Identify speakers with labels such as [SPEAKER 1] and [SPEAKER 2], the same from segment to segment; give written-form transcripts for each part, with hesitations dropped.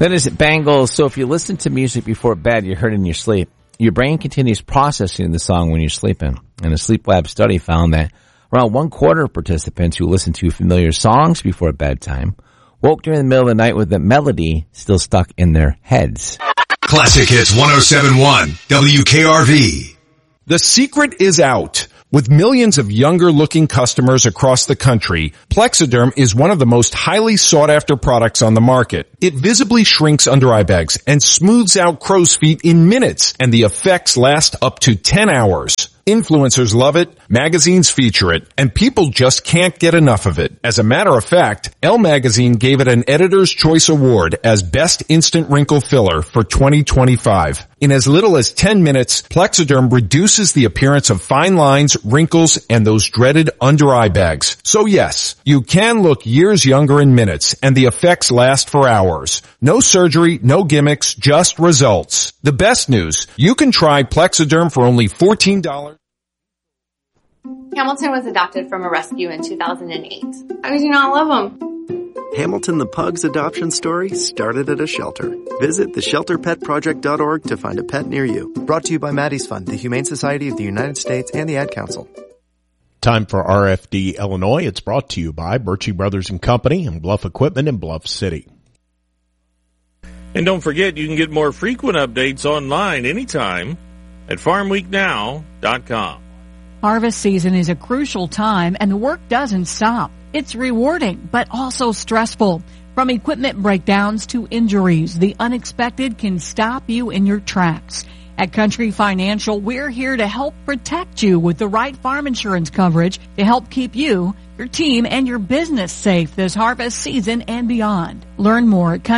[SPEAKER 1] Then is it Bangles? So if you listen to music before bed, you heard it in your sleep. Your brain continues processing the song when you're sleeping. And a Sleep Lab study found that around 1/4 of participants who listened to familiar songs before bedtime woke during the middle of the night with the melody still stuck in their heads.
[SPEAKER 2] Classic Hits 107.1 WKRV.
[SPEAKER 3] The secret is out. With millions of younger-looking customers across the country, Plexiderm is one of the most highly sought-after products on the market. It visibly shrinks under-eye bags and smooths out crow's feet in minutes, and the effects last up to 10 hours. Influencers love it, magazines feature it, and people just can't get enough of it. As a matter of fact, Elle Magazine gave it an Editor's Choice Award as Best Instant Wrinkle Filler for 2025. In as little as 10 minutes, Plexiderm reduces the appearance of fine lines, wrinkles, and those dreaded under-eye bags. So yes, you can look years younger in minutes, and the effects last for hours. No surgery, no gimmicks, just results. The best news, you can try Plexiderm for only $14.
[SPEAKER 4] Hamilton was adopted from a rescue in 2008. I do not love him.
[SPEAKER 5] Hamilton the Pug's adoption story started at a shelter. Visit theshelterpetproject.org to find a pet near you. Brought to you by Maddie's Fund, the Humane Society of the United States, and the Ad Council.
[SPEAKER 6] Time for RFD Illinois. It's brought to you by Birchie Brothers & Company and Bluff Equipment in Bluff City.
[SPEAKER 7] And don't forget, you can get more frequent updates online anytime at farmweeknow.com.
[SPEAKER 8] Harvest season is a crucial time, and the work doesn't stop. It's rewarding, but also stressful. From equipment breakdowns to injuries, the unexpected can stop you in your tracks. At Country Financial, we're here to help protect you with the right farm insurance coverage to help keep you, your team, and your business safe this harvest season and beyond. Learn more at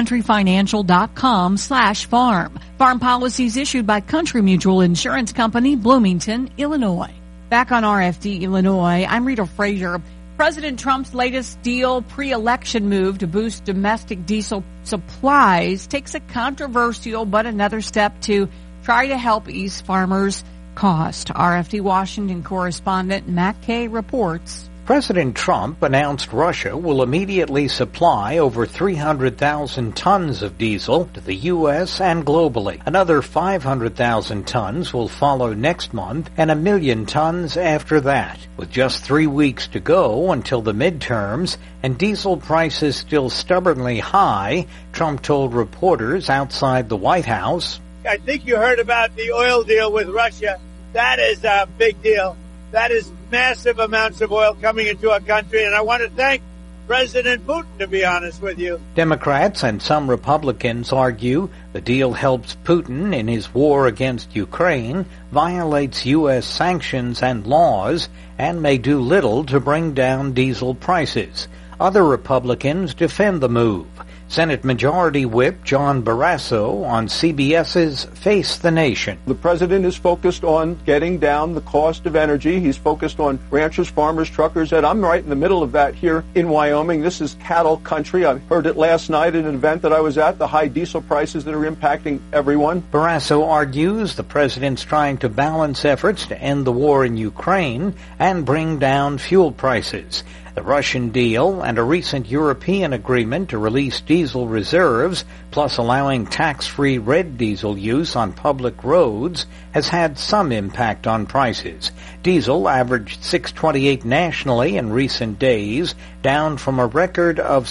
[SPEAKER 8] countryfinancial.com/farm. Farm policies issued by Country Mutual Insurance Company, Bloomington, Illinois. Back on RFD Illinois, I'm Rita Frazier. President Trump's latest deal pre-election move to boost domestic diesel supplies takes a controversial but another step to try to help ease farmers' cost. RFD Washington correspondent Matt Kay reports.
[SPEAKER 9] President Trump announced Russia will immediately supply over 300,000 tons of diesel to the U.S. and globally. Another 500,000 tons will follow next month and 1 million tons after that. With just 3 weeks to go until the midterms and diesel prices still stubbornly high, Trump told reporters outside the White House,
[SPEAKER 10] I think you heard about the oil deal with Russia. That is a big deal. That is massive amounts of oil coming into our country, and I want to thank President Putin, to be honest with you.
[SPEAKER 9] Democrats and some Republicans argue the deal helps Putin in his war against Ukraine, violates U.S. sanctions and laws, and may do little to bring down diesel prices. Other Republicans defend the move. Senate Majority Whip John Barrasso on CBS's Face the Nation.
[SPEAKER 11] The president is focused on getting down the cost of energy. He's focused on ranchers, farmers, truckers, and I'm right in the middle of that here in Wyoming. This is cattle country. I heard it last night at an event that I was at, the high diesel prices that are impacting everyone.
[SPEAKER 9] Barrasso argues the president's trying to balance efforts to end the war in Ukraine and bring down fuel prices. The Russian deal and a recent European agreement to release diesel reserves, plus allowing tax-free red diesel use on public roads, has had some impact on prices. Diesel averaged $6.28 nationally in recent days, down from a record of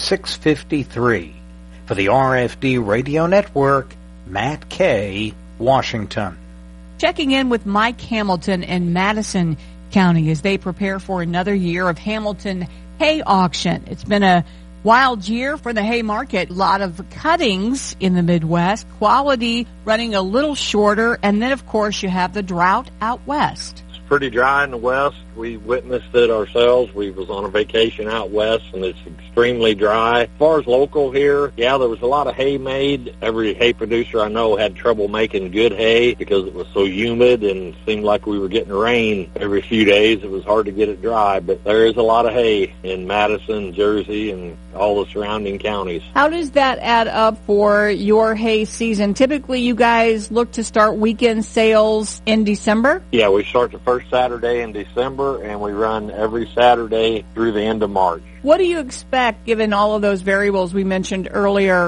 [SPEAKER 9] $6.53. For the RFD Radio Network, Matt Kay, Washington.
[SPEAKER 8] Checking in with Mike Hamilton in Madison County as they prepare for another year of Hamilton hay auction. It's been a wild year for the hay market. A lot of cuttings in the Midwest, quality running a little shorter, and then, of course, you have the drought out west.
[SPEAKER 12] It's pretty dry in the west. We witnessed it ourselves. We was on a vacation out west, and it's extremely dry. As far as local here, yeah, there was a lot of hay made. Every hay producer I know had trouble making good hay because it was so humid and seemed like we were getting rain every few days. It was hard to get it dry, but there is a lot of hay in Madison, Jersey, and all the surrounding counties.
[SPEAKER 8] How does that add up for your hay season? Typically, you guys look to start weekend sales in December?
[SPEAKER 12] Yeah, we start the first Saturday in December, and we run every Saturday through the end of March.
[SPEAKER 8] What do you expect, given all of those variables we mentioned earlier?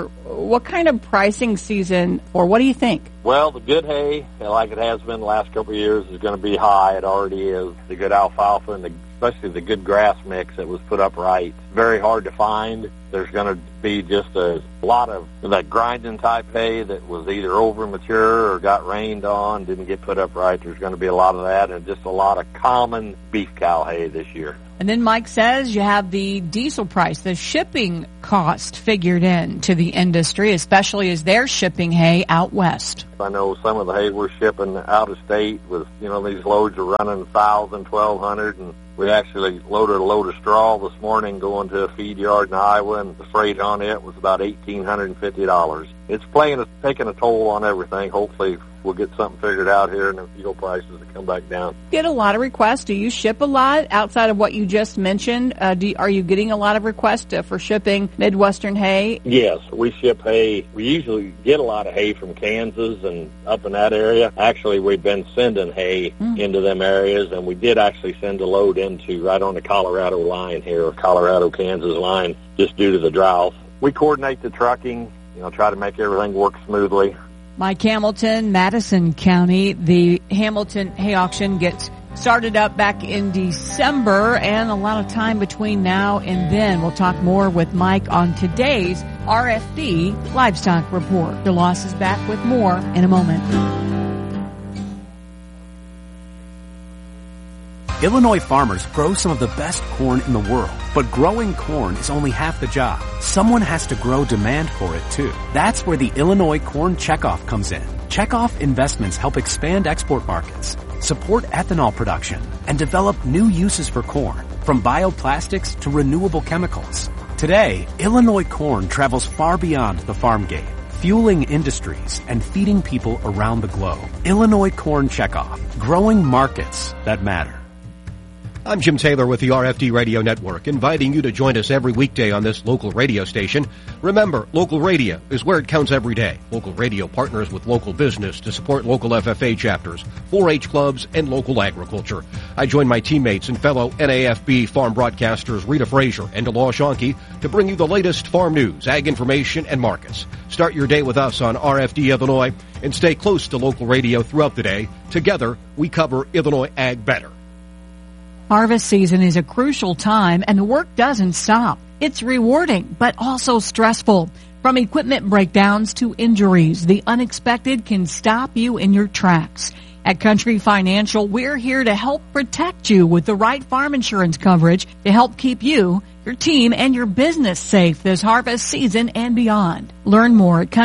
[SPEAKER 8] what kind of pricing season, or what do you think?
[SPEAKER 12] Well, the good hay, like it has been the last couple of years, is going to be high. It already is. The good alfalfa and especially the good grass mix that was put up right. Very hard to find. There's going to be just a lot of that grinding type hay that was either over mature or got rained on, didn't get put up right. There's going to be a lot of that, and just a lot of common beef cow hay this year.
[SPEAKER 8] And then Mike says you have the diesel price, the shipping cost figured in to the industry, especially as they're shipping hay out west.
[SPEAKER 12] I know some of the hay we're shipping out of state with, these loads are running 1,000, 1,200, and we actually loaded a load of straw this morning going to a feed yard in Iowa, and the freight on it was about $1,850. It's taking a toll on everything. Hopefully we'll get something figured out here and the fuel prices will come back down.
[SPEAKER 8] Get a lot of requests. Do you ship a lot outside of what you just mentioned? Are you getting a lot of requests for shipping Midwestern hay?
[SPEAKER 12] Yes, we ship hay. We usually get a lot of hay from Kansas and up in that area. Actually, we've been sending hay into them areas, and we did actually send a load into right on the Colorado line here, Colorado-Kansas line, just due to the drought. We coordinate the trucking, try to make everything work smoothly.
[SPEAKER 8] Mike Hamilton, Madison County. The Hamilton hay auction gets started up back in December, and a lot of time between now and then. We'll talk more with Mike on today's RFD Livestock Report. DeLoss is back with more in a moment.
[SPEAKER 13] Illinois farmers grow some of the best corn in the world, but growing corn is only half the job. Someone has to grow demand for it too. That's where the Illinois Corn Checkoff comes in. Checkoff investments help expand export markets, support ethanol production, and develop new uses for corn, from bioplastics to renewable chemicals. Today, Illinois corn travels far beyond the farm gate, fueling industries and feeding people around the globe. Illinois Corn Checkoff, growing markets that matter.
[SPEAKER 14] I'm Jim Taylor with the RFD Radio Network, inviting you to join us every weekday on this local radio station. Remember, local radio is where it counts every day. Local radio partners with local business to support local FFA chapters, 4-H clubs, and local agriculture. I join my teammates and fellow NAFB farm broadcasters Rita Frazier and DeLaw Schonke to bring you the latest farm news, ag information, and markets. Start your day with us on RFD Illinois and stay close to local radio throughout the day. Together, we cover Illinois ag better.
[SPEAKER 8] Harvest season is a crucial time, and the work doesn't stop. It's rewarding, but also stressful. From equipment breakdowns to injuries, the unexpected can stop you in your tracks. At Country Financial, we're here to help protect you with the right farm insurance coverage to help keep you, your team, and your business safe this harvest season and beyond. Learn more at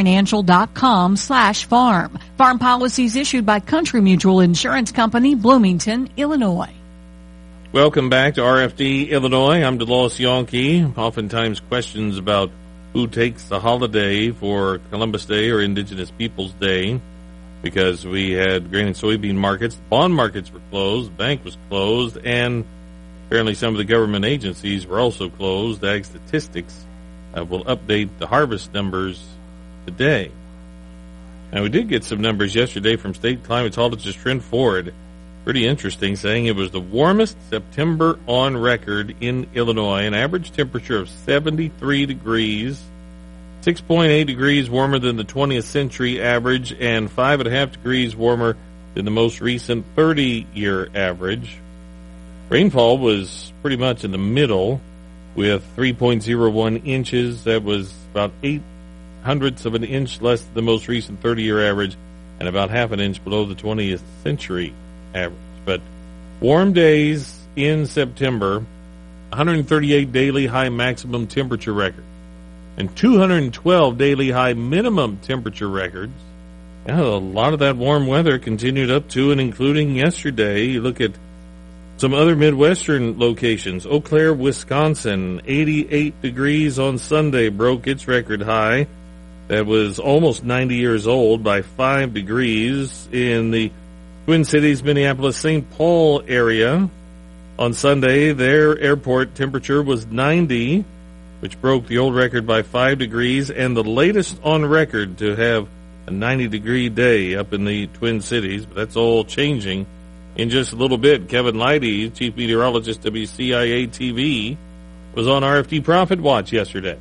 [SPEAKER 8] countryfinancial.com/farm. Farm policies issued by Country Mutual Insurance Company, Bloomington, Illinois.
[SPEAKER 7] Welcome back to RFD Illinois. I'm DeLoss Schonke. Oftentimes questions about who takes the holiday for Columbus Day or Indigenous Peoples Day, because we had grain and soybean markets. Bond markets were closed, bank was closed, and apparently some of the government agencies were also closed. Ag Statistics will update the harvest numbers today. And we did get some numbers yesterday from state climatologist Trent Ford. Pretty interesting, saying it was the warmest September on record in Illinois, an average temperature of 73 degrees, 6.8 degrees warmer than the 20th century average, and 5.5 degrees warmer than the most recent 30-year average. Rainfall was pretty much in the middle with 3.01 inches. That was about 0.08 of an inch less than the most recent 30-year average, and about half an inch below the 20th century average. But warm days in September, 138 daily high maximum temperature record, and 212 daily high minimum temperature records. Yeah, a lot of that warm weather continued up to and including yesterday. You look at some other Midwestern locations. Eau Claire, Wisconsin, 88 degrees on Sunday, broke its record high. That was almost 90 years old by 5 degrees. In the Twin Cities, Minneapolis, St. Paul area, on Sunday, their airport temperature was 90, which broke the old record by 5 degrees, and the latest on record to have a 90-degree day up in the Twin Cities. But that's all changing in just a little bit. Kevin Leidy, chief meteorologist WCIA TV, was on RFD Profit Watch yesterday.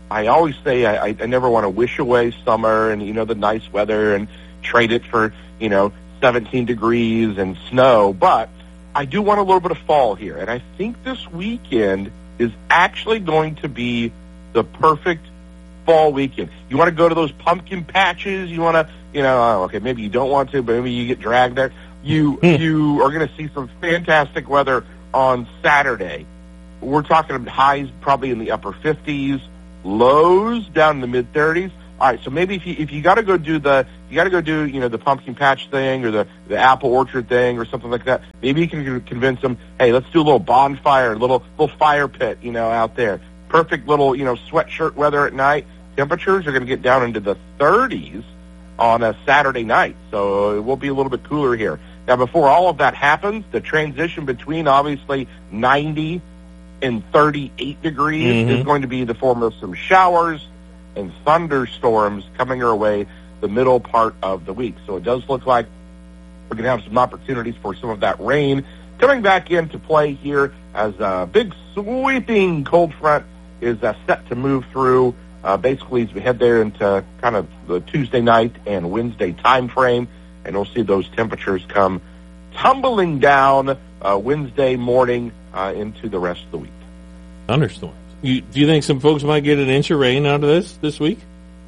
[SPEAKER 15] I always say I never want to wish away summer and, the nice weather and trade it for, 17 degrees and snow, but I do want a little bit of fall here. And I think this weekend is actually going to be the perfect fall weekend. You want to go to those pumpkin patches? You want to, okay, maybe you don't want to, but maybe you get dragged there. You are going to see some fantastic weather on Saturday. We're talking highs probably in the upper 50s, lows down in the mid 30s. All right, so maybe if you got to go do the pumpkin patch thing or the apple orchard thing or something like that, maybe you can convince them, hey, let's do a little bonfire, a little fire pit, out there. Perfect little, sweatshirt weather at night. Temperatures are going to get down into the 30s on a Saturday night, so it will be a little bit cooler here. Now, before all of that happens, the transition between obviously 90 and 38 degrees is going to be the form of some showers and thunderstorms coming our way the middle part of the week. So it does look like we're going to have some opportunities for some of that rain coming back into play here as a big sweeping cold front is set to move through basically as we head there into kind of the Tuesday night and Wednesday time frame, and we'll see those temperatures come tumbling down Wednesday morning into the rest of the week.
[SPEAKER 7] Thunderstorms. Do you think some folks might get an inch of rain out of this week?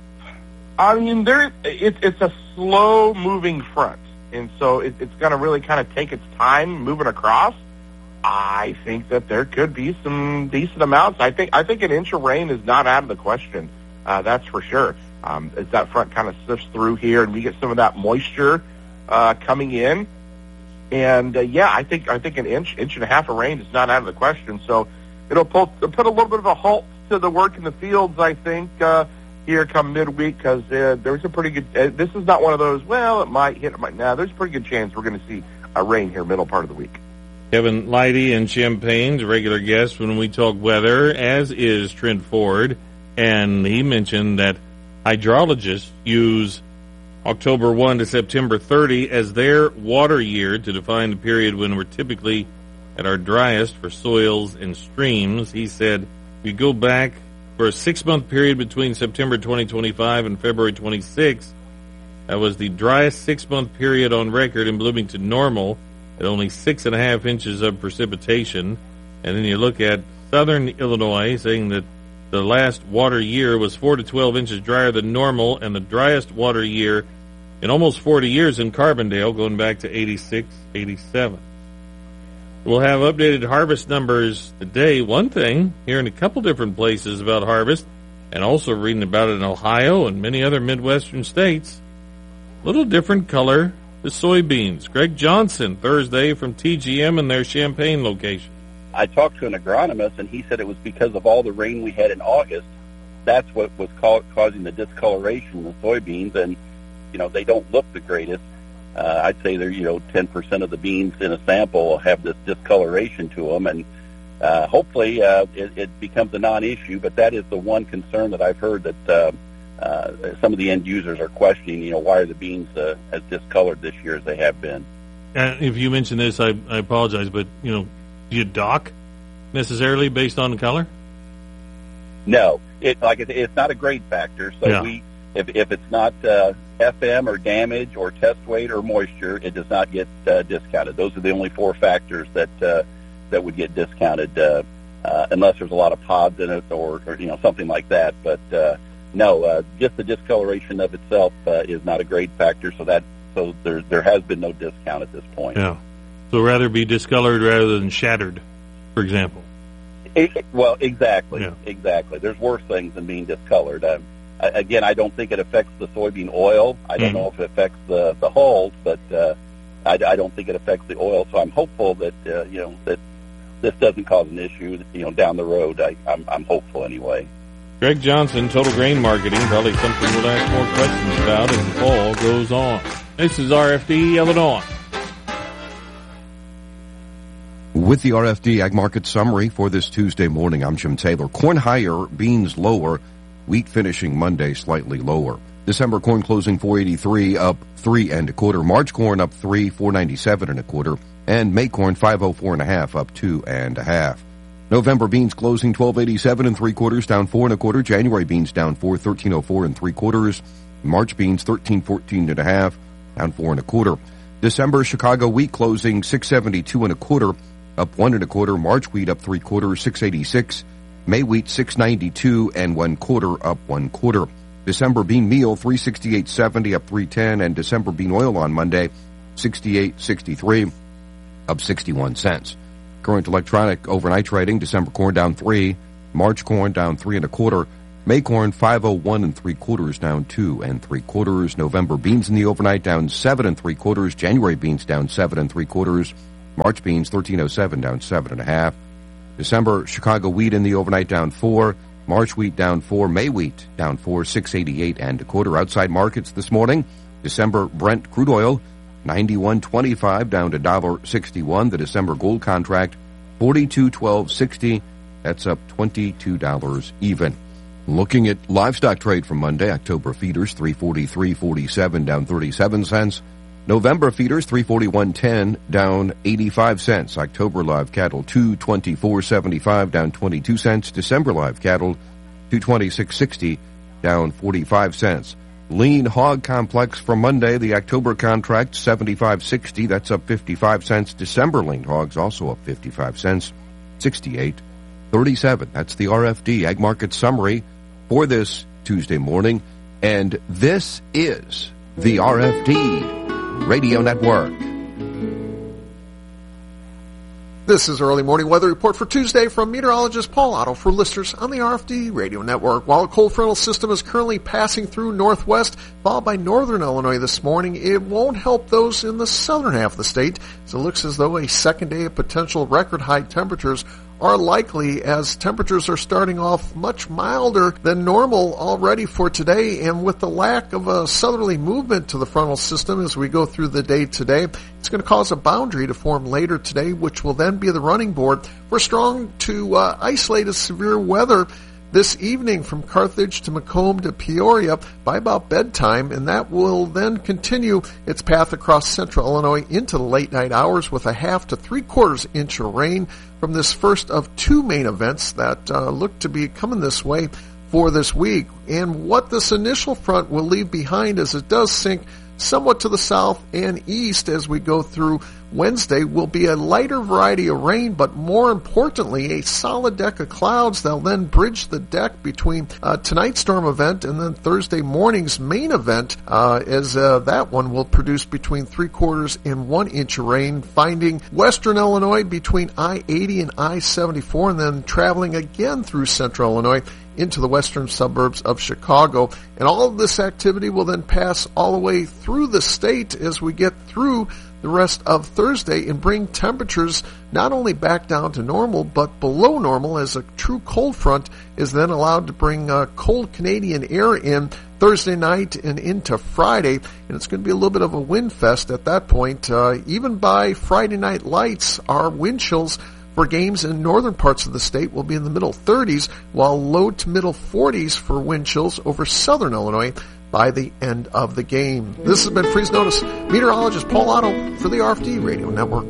[SPEAKER 15] I mean, it's a slow-moving front, and so it's going to really kind of take its time moving across. I think that there could be some decent amounts. I think an inch of rain is not out of the question. That's for sure. As that front kind of sifts through here, and we get some of that moisture coming in, and I think an inch and a half of rain is not out of the question. So it'll put a little bit of a halt to the work in the fields, I think, here come midweek, because there's a pretty good. This is not one of those. Well, it might hit. It might. Now, there's a pretty good chance we're going to see a rain here middle part of the week.
[SPEAKER 7] Kevin Leidy in Champaign's a regular guest when we talk weather, as is Trent Ford, and he mentioned that hydrologists use October 1 to September 30 as their water year to define the period when we're typically at our driest for soils and streams. He said, we go back for a 6-month period between September 2025 and February 26. That was the driest 6-month period on record in Bloomington Normal, at only 6.5 inches of precipitation. And then you look at southern Illinois, saying that the last water year was 4 to 12 inches drier than normal, and the driest water year in almost 40 years in Carbondale, going back to 86, 87. We'll have updated harvest numbers today. One thing, hearing a couple different places about harvest, and also reading about it in Ohio and many other Midwestern states, a little different color, the soybeans. Greg Johnson, Thursday from TGM in their Champaign location.
[SPEAKER 16] I talked to an agronomist, and he said it was because of all the rain we had in August. That's what was causing the discoloration of the soybeans, and, they don't look the greatest. I'd say they're, 10% of the beans in a sample have this discoloration to them, and hopefully it becomes a non-issue, but that is the one concern that I've heard that some of the end users are questioning, why are the beans as discolored this year as they have been.
[SPEAKER 7] If you mention this, I apologize, but, do you dock necessarily based on the color?
[SPEAKER 16] No. It's not a grade factor, so if it's not FM or damage or test weight or moisture, it does not get discounted. Those are the only 4 factors that would get discounted unless there's a lot of pods in it or something like that. But no, just the discoloration of itself is not a grade factor, so there has been no discount at this point.
[SPEAKER 7] Yeah. So rather be discolored rather than shattered, for example.
[SPEAKER 16] Well, exactly. Yeah. Exactly. There's worse things than being discolored. Again, I don't think it affects the soybean oil. I don't know if it affects the hulls, but I don't think it affects the oil. So I'm hopeful that that this doesn't cause an issue down the road. I'm hopeful anyway.
[SPEAKER 7] Greg Johnson, Total Grain Marketing, probably something we'll ask more questions about as the fall goes on. This is RFD Illinois.
[SPEAKER 17] With the RFD Ag Market Summary for this Tuesday morning, I'm Jim Taylor. Corn higher, beans lower, wheat finishing Monday slightly lower. December corn closing 483, up 3 1/4. March corn up 3, 497 1/4. And May corn 504 1/2, up 2 1/2. November beans closing 12.87 3/4, down 4 1/4. January beans down 13.04 3/4. March beans 13.14 down 4 1/4. December Chicago wheat closing 6.72 1/4, up 1 1/4. March wheat up 3/4, 6.86. May wheat 6.92 1/4, up 1/4. December bean meal 368.70, up 3.10, and December bean oil on Monday 68.63, up 61 cents. Current electronic overnight trading: December corn down 3, March corn down 3 1/4, May corn 5.01 3/4, down 2 3/4. November beans in the overnight down 7 3/4. January beans down 7 3/4. March beans 13.07, down 7.5. December Chicago wheat in the overnight down 4, March wheat down 4, May wheat down 4, 6.88 1/4. Outside markets this morning: December Brent crude oil 91.25, down to $1.61. The December gold contract 42.1260. That's up $22 even. Looking at livestock trade from Monday: October feeders 343.47, down 37 cents. November feeders 341.10, down 85 cents. October live cattle 224.75, down 22 cents. December live cattle 226.60, down 45 cents. Lean hog complex from Monday: the October contract 75.60, that's up 55 cents. December lean hogs also up 55 cents, 68.37. That's the RFD Ag Market Summary for this Tuesday morning. And this is the RFD Radio Network.
[SPEAKER 18] This is Early Morning Weather Report for Tuesday from meteorologist Paul Otto for listeners on the RFD Radio Network. While a cold frontal system is currently passing through northwest, followed by northern Illinois this morning, it won't help those in the southern half of the state, as it looks as though a second day of potential record high temperatures are likely, as temperatures are starting off much milder than normal already for today. And with the lack of a southerly movement to the frontal system as we go through the day today, it's going to cause a boundary to form later today, which will then be the running board for strong to isolated severe weather this evening from Carthage to Macomb to Peoria by about bedtime, and that will then continue its path across central Illinois into the late night hours with a 1/2 to 3/4 inch of rain from this first of two main events that look to be coming this way for this week. And what this initial front will leave behind as it does sink somewhat to the south and east as we go through Wednesday will be a lighter variety of rain, but more importantly, a solid deck of clouds that'll then bridge the deck between tonight's storm event and then Thursday morning's main event, as that one will produce between 3/4 and 1 inch of rain, finding western Illinois between I-80 and I-74, and then traveling again through central Illinois into the western suburbs of Chicago. And all of this activity will then pass all the way through the state as we get through the rest of Thursday and bring temperatures not only back down to normal, but below normal, as a true cold front is then allowed to bring cold Canadian air in Thursday night and into Friday. And it's going to be a little bit of a wind fest at that point. Even by Friday night lights, our wind chills for games in northern parts of the state will be in the middle 30s, while low to middle 40s for wind chills over southern Illinois by the end of the game. This has been Freeze Notice. Meteorologist Paul Otto for the RFD Radio Network.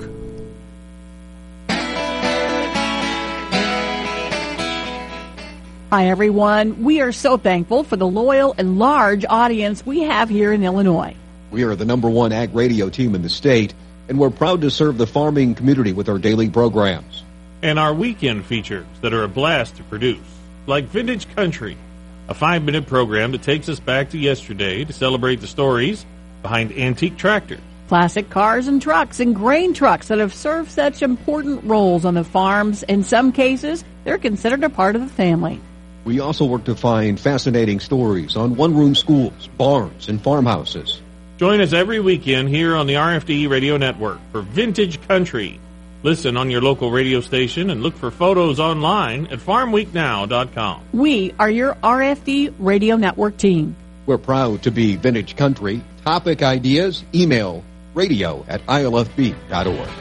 [SPEAKER 8] Hi, everyone. We are so thankful for the loyal and large audience we have here in Illinois.
[SPEAKER 14] We are the #1 ag radio team in the state, and we're proud to serve the farming community with our daily programs.
[SPEAKER 7] And our weekend features that are a blast to produce, like Vintage Country, a 5-minute program that takes us back to yesterday to celebrate the stories behind antique tractors.
[SPEAKER 8] Classic cars and trucks and grain trucks that have served such important roles on the farms. In some cases, they're considered a part of the family.
[SPEAKER 14] We also work to find fascinating stories on one-room schools, barns, and farmhouses.
[SPEAKER 7] Join us every weekend here on the RFD Radio Network for Vintage Country. Listen on your local radio station and look for photos online at farmweeknow.com.
[SPEAKER 8] We are your RFD Radio Network team.
[SPEAKER 14] We're proud to be Vintage Country. Topic ideas, email radio@ilfb.org.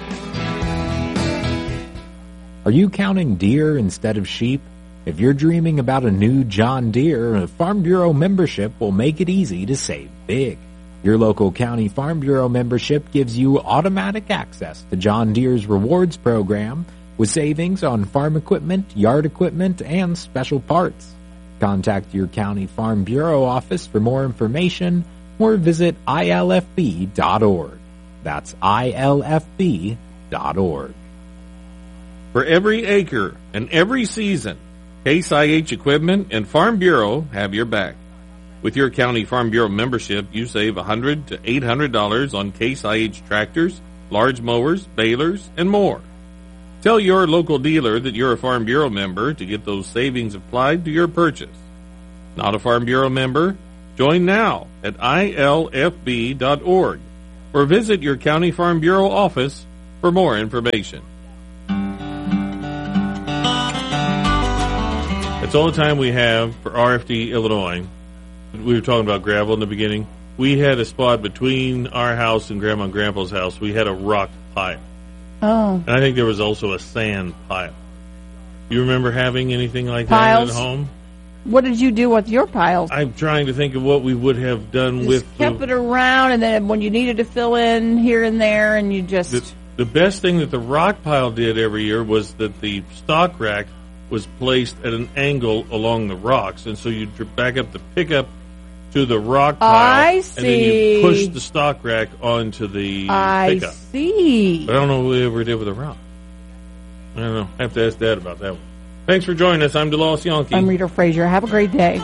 [SPEAKER 19] Are you counting deer instead of sheep? If you're dreaming about a new John Deere, a Farm Bureau membership will make it easy to save big. Your local county Farm Bureau membership gives you automatic access to John Deere's rewards program, with savings on farm equipment, yard equipment, and special parts. Contact your county farm bureau office for more information or visit ilfb.org. That's ilfb.org.
[SPEAKER 7] For every acre and every season, Case IH Equipment and Farm Bureau have your back. With your County Farm Bureau membership, you save $100 to $800 on Case IH tractors, large mowers, balers, and more. Tell your local dealer that you're a Farm Bureau member to get those savings applied to your purchase. Not a Farm Bureau member? Join now at ilfb.org or visit your County Farm Bureau office for more information. That's all the time we have for RFD Illinois. We were talking about gravel in the beginning. We had a spot between our house and Grandma and Grandpa's house. We had a rock pile.
[SPEAKER 20] Oh.
[SPEAKER 7] And I think there was also a sand pile. You remember having anything like
[SPEAKER 20] Piles?
[SPEAKER 7] that at home?
[SPEAKER 20] What did you do with your piles?
[SPEAKER 7] I'm trying to think of what we would have done
[SPEAKER 20] Just
[SPEAKER 7] with
[SPEAKER 20] kept it around, and then when you needed to fill in here and there, and you just...
[SPEAKER 7] The best thing that the rock pile did every year was that the stock rack was placed at an angle along the rocks, and so you'd back up the pickup to the rock pile,
[SPEAKER 20] I
[SPEAKER 7] and then you
[SPEAKER 20] see.
[SPEAKER 7] push the stock rack onto the pickup.
[SPEAKER 20] see.
[SPEAKER 7] But I don't know what we ever did with a rock. I don't know. I have to ask Dad about that one. Thanks for joining us. I'm DeLawes Yonke.
[SPEAKER 20] I'm Rita Frazier. Have a great day.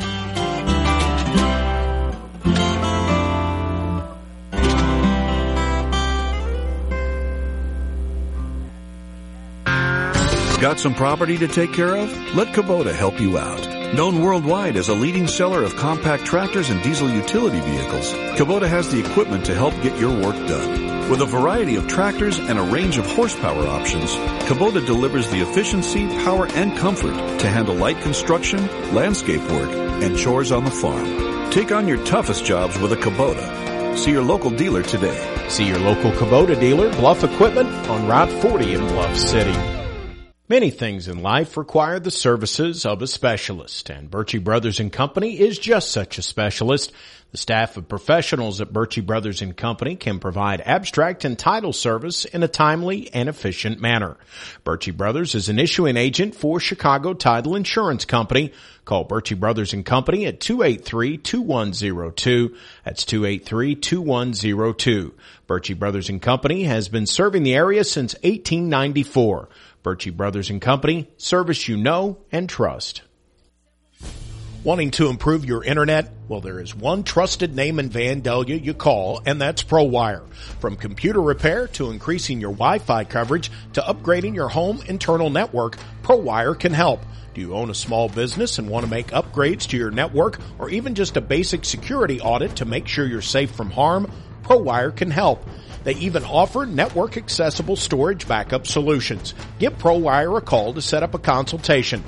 [SPEAKER 21] Got some property to take care of? Let Kubota help you out. Known worldwide as a leading seller of compact tractors and diesel utility vehicles, Kubota has the equipment to help get your work done. With a variety of tractors and a range of horsepower options, Kubota delivers the efficiency, power, and comfort to handle light construction, landscape work, and chores on the farm. Take on your toughest jobs with a Kubota. See your local dealer today.
[SPEAKER 6] See your local Kubota dealer, Bluff Equipment, on Route 40 in Bluff City. Many things in life require the services of a specialist, and Birchie Brothers & Company is just such a specialist. The staff of professionals at Birchie Brothers & Company can provide abstract and title service in a timely and efficient manner. Birchie Brothers is an issuing agent for Chicago Title Insurance Company. Call Birchie Brothers & Company at 283-2102. That's 283-2102. Birchie Brothers & Company has been serving the area since 1894. Birchie Brothers & Company, service you know and trust. Wanting to improve your internet? Well, there is one trusted name in Vandalia you call, and that's ProWire. From computer repair to increasing your Wi-Fi coverage to upgrading your home internal network, ProWire can help. Do you own a small business and want to make upgrades to your network or even just a basic security audit to make sure you're safe from harm? ProWire can help. They even offer network-accessible storage backup solutions. Give ProWire a call to set up a consultation.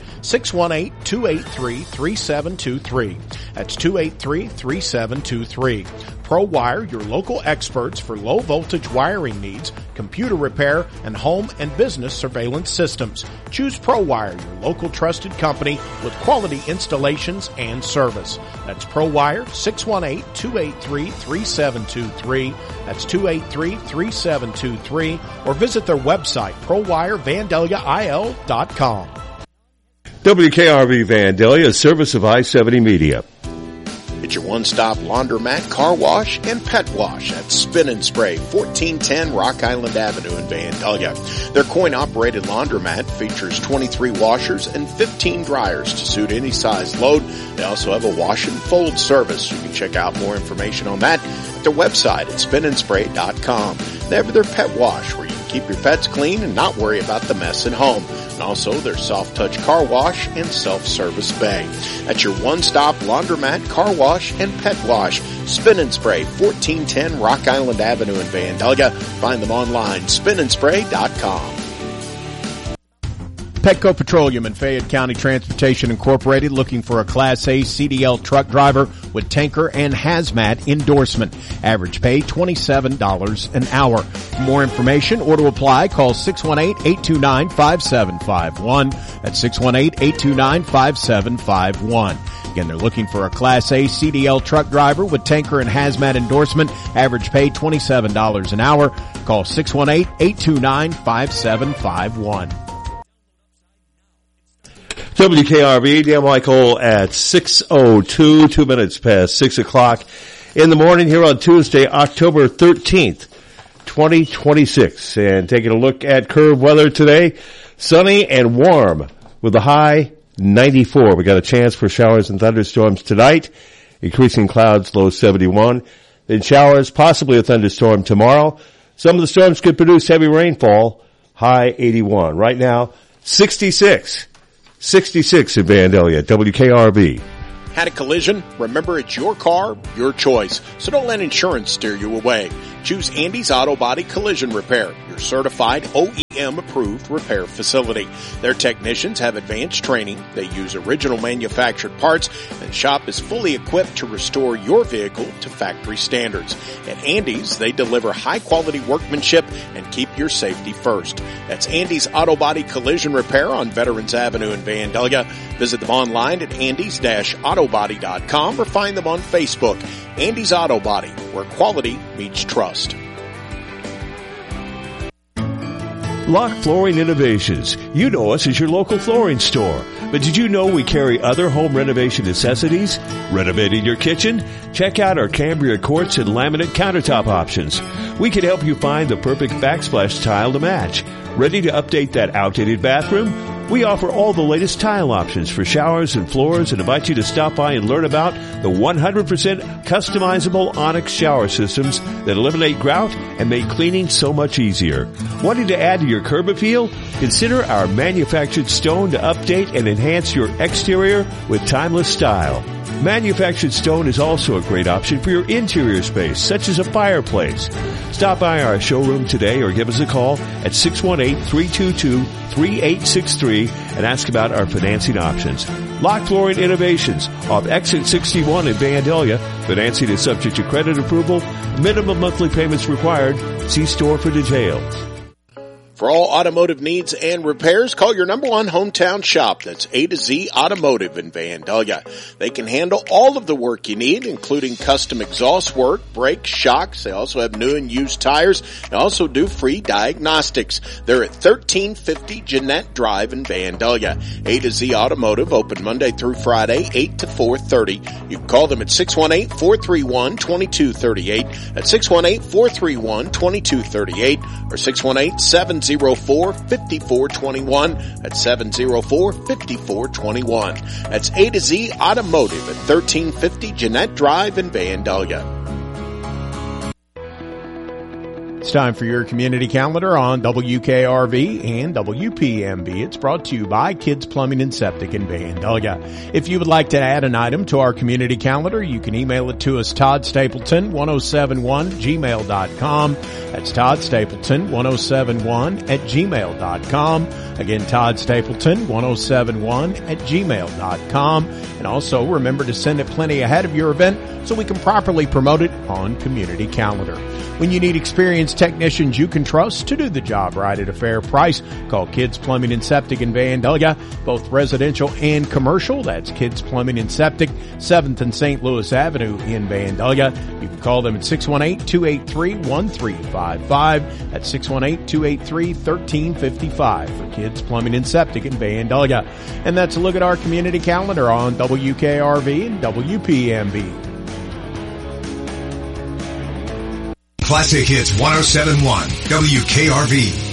[SPEAKER 6] 618-283-3723. That's 283-3723. ProWire, your local experts for low-voltage wiring needs, computer repair, and home and business surveillance systems. Choose ProWire, your local trusted company with quality installations and service. That's ProWire, 618-283-3723. That's 283-3723. Or visit their website, ProWireVandaliaIL.com.
[SPEAKER 22] WKRV Vandalia, a service of I-70 Media.
[SPEAKER 6] It's your one-stop laundromat, car wash, and pet wash at Spin and Spray, 1410 Rock Island Avenue in Vandalia. Their coin-operated laundromat features 23 washers and 15 dryers to suit any size load. They also have a wash and fold service. You can check out more information on that at their website at spinandspray.com. They have their pet wash where you can keep your pets clean and not worry about the mess at home. And also their soft touch car wash and self-service bay. That's your one-stop laundromat, car wash, and pet wash. Spin and Spray, 1410 Rock Island Avenue in Vandalia. Find them online, spinandspray.com. Petco Petroleum and Fayette County Transportation Incorporated looking for a Class A CDL truck driver with tanker and hazmat endorsement. Average pay $27 an hour. For more information or to apply, call 618-829-5751. That's 618-829-5751.
[SPEAKER 1] Again, they're looking for a Class A CDL truck driver with tanker and hazmat endorsement. Average pay $27 an hour. Call 618-829-5751.
[SPEAKER 22] WKRV, Dan Michael at 6:02, 2 minutes past 6 o'clock in the morning here on Tuesday, October 13th, 2026. And taking a look at curve weather today, sunny and warm with a high 94. We got a chance for showers and thunderstorms tonight, increasing clouds, low 71. Then showers, possibly a thunderstorm tomorrow. Some of the storms could produce heavy rainfall, high 81. Right now, 66 in Vandalia, WKRV.
[SPEAKER 6] Had a collision? Remember, it's your car, your choice. So don't let insurance steer you away. Choose Andy's Auto Body Collision Repair, your certified OEM-approved repair facility. Their technicians have advanced training. They use original manufactured parts, and the shop is fully equipped to restore your vehicle to factory standards. At Andy's, they deliver high-quality workmanship and keep your safety first. That's Andy's Auto Body Collision Repair on Veterans Avenue in Vandalia. Visit them online at andys-autobody.com or find them on Facebook. Andy's Auto Body, where quality meets trust.
[SPEAKER 22] Lock Flooring Innovations. You know us as your local flooring store. But did you know we carry other home renovation necessities? Renovating your kitchen? Check out our Cambria quartz and laminate countertop options. We can help you find the perfect backsplash tile to match. Ready to update that outdated bathroom? We offer all the latest tile options for showers and floors and invite you to stop by and learn about the 100% customizable Onyx shower systems that eliminate grout and make cleaning so much easier. Wanting to add to your curb appeal? Consider our manufactured stone to update and enhance your exterior with timeless style. Manufactured stone is also a great option for your interior space, such as a fireplace. Stop by our showroom today or give us a call at 618-322-3863 and ask about our financing options. Lock Flooring Innovations off Exit 61 in Vandalia. Financing is subject to credit approval. Minimum monthly payments required. See store for details.
[SPEAKER 6] For all automotive needs and repairs, call your number one hometown shop. That's A to Z Automotive in Vandalia. They can handle all of the work you need, including custom exhaust work, brakes, shocks. They also have new and used tires. They also do free diagnostics. They're at 1350 Jeanette Drive in Vandalia. A to Z Automotive, open Monday through Friday, 8 to 4:30. You can call them at 618-431-2238, at 618-431-2238, or 618-704-5421 at 704-5421. That's A to Z Automotive at 1350 Jeanette Drive in Vandalia.
[SPEAKER 1] It's time for your community calendar on WKRV and WPMB. It's brought to you by Kids Plumbing and Septic in Vandalia. If you would like to add an item to our community calendar, you can email it to us, toddstapleton1071@gmail.com. That's toddstapleton1071@gmail.com. Again, toddstapleton1071@gmail.com. And also remember to send it plenty ahead of your event so we can properly promote it on community calendar. When you need experienced technicians you can trust to do the job right at a fair price, call Kids Plumbing and Septic in Vandalia, both residential and commercial. That's Kids Plumbing and Septic, 7th and St. Louis Avenue in Vandalia. You can call them at 618-283-1355. That's 618-283-1355 for Kids Plumbing and Septic in Vandalia. And that's a look at our community calendar on WKRV and WPMB.
[SPEAKER 2] Classic Hits 107.1 WKRV.